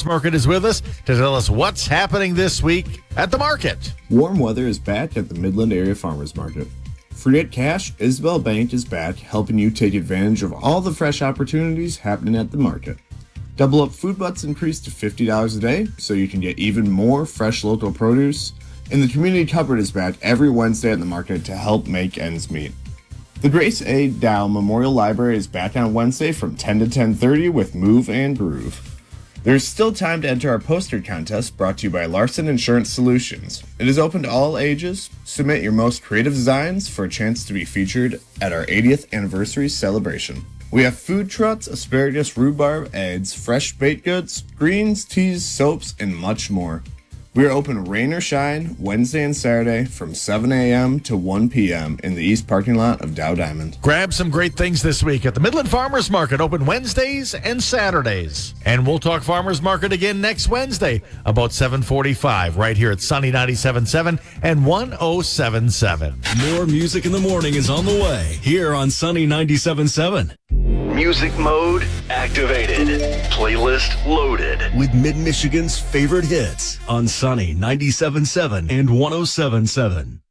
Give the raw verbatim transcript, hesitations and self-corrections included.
Farmers Market is with us to tell us what's happening this week at the market. Warm weather is back at the Midland Area Farmers Market. Forget Cash, Isabel Bank is back, helping you take advantage of all the fresh opportunities happening at the market. Double Up Food Butts increased to fifty dollars a day, so you can get even more fresh local produce. And the Community Cupboard is back every Wednesday at the market to help make ends meet. The Grace A. Dow Memorial Library is back on Wednesday from ten to ten thirty with Move and Groove. There's still time to enter our poster contest brought to you by Larson Insurance Solutions. It is open to all ages. Submit your most creative designs for a chance to be featured at our eightieth anniversary celebration. We have food trucks, asparagus, rhubarb, eggs, fresh baked goods, greens, teas, soaps, and much more. We are open rain or shine Wednesday and Saturday from seven a.m. to one p.m. in the east parking lot of Dow Diamond. Grab some great things this week at the Midland Farmers Market, open Wednesdays and Saturdays. And we'll talk Farmers Market again next Wednesday about seven forty-five right here at Sunny ninety-seven point seven and one oh seven point seven. More music in the morning is on the way here on Sunny ninety-seven point seven. Music mode activated. Playlist loaded. With Mid-Michigan's favorite hits on Sunny ninety-seven point seven and one oh seven point seven.